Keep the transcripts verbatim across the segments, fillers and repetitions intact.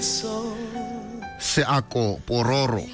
Seako Pororo.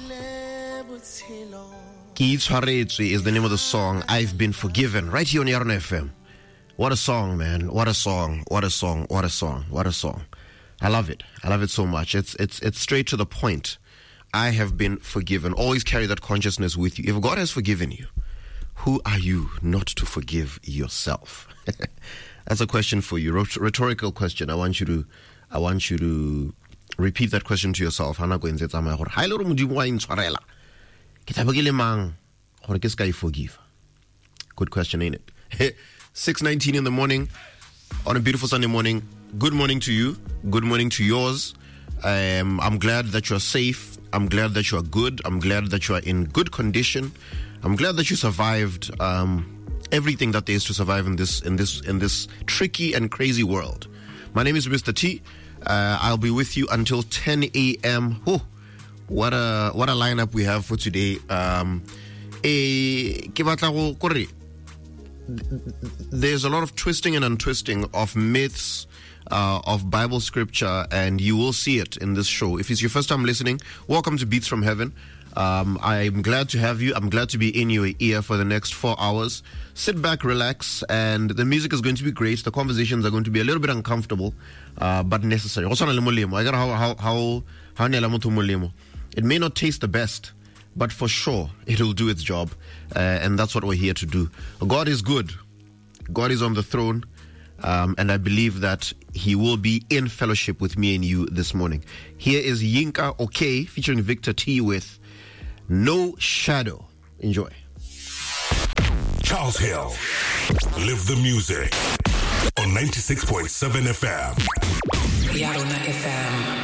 Ki Tshwaretswe is the name of the song. I've Been Forgiven, right here on Yarona F M. What a song, man. What a song. What a song. What a song. What a song. I love it. I love it so much. It's it's it's straight to the point. I have been forgiven. Always carry that consciousness with you. If God has forgiven you, who are you not to forgive yourself? That's a question for you. Rhetorical question. I want you to I want you to repeat that question to yourself. Hana go ntse tsamaya gore ha ile re modimo wa intshwarela. Ke tabogile mang gore ke ska I forgive. Good question, ain't it? six nineteen in the morning on a beautiful Sunday morning. Good morning to you. Good morning to yours. Um, I'm glad that you're safe. I'm glad that you are good. I'm glad that you are in good condition. I'm glad that you survived um, everything that there is to survive in this in this in this tricky and crazy world. My name is Mister T. Uh, I'll be with you until ten a.m. Oh, what a what a lineup we have for today. Um, eh, ke batla go kore there's a lot of twisting and untwisting of myths, uh, of Bible scripture, and you will see it in this show. If it's your first time listening, welcome to Beats from Heaven. Um, I'm glad to have you. I'm glad to be in your ear for the next four hours. Sit back, relax, and the music is going to be great. The conversations are going to be a little bit uncomfortable, uh, but necessary. How, how, how, how it may not taste the best, but for sure, it'll do its job. Uh, and that's what we're here to do. God is good. God is on the throne. Um, and I believe that he will be in fellowship with me and you this morning. Here is Yinka OK featuring Victor T with No Shadow. Enjoy. Charles Hill. Live the music on ninety-six point seven F M. Yarona F M.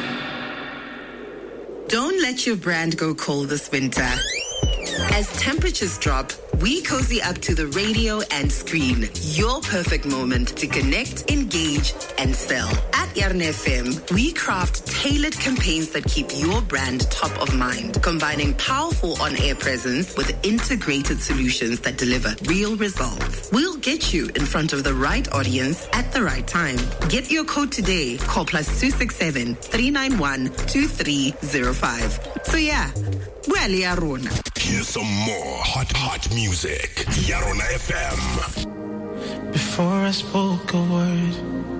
Don't let your brand go cold this winter. As temperatures drop, we cozy up to the radio and screen. Your perfect moment to connect, engage, and sell. At Yarona F M, we craft tailored campaigns that keep your brand top of mind, combining powerful on-air presence with integrated solutions that deliver real results. We'll get you in front of the right audience at the right time. Get your code today. Call plus two six seven, three nine one, two three zero five. So yeah, well, Yarona. Here's some more hot, hot music. Yarona F M. Before I spoke a word,